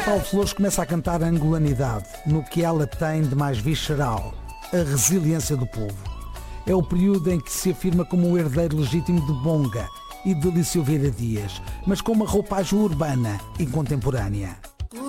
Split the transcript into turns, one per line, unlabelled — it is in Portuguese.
Paulo Flores começa a cantar a angolanidade, no que ela tem de mais visceral, a resiliência do povo. É o período em que se afirma como o herdeiro legítimo de Bonga e de Lício Vieira Dias, mas com uma roupagem urbana e contemporânea.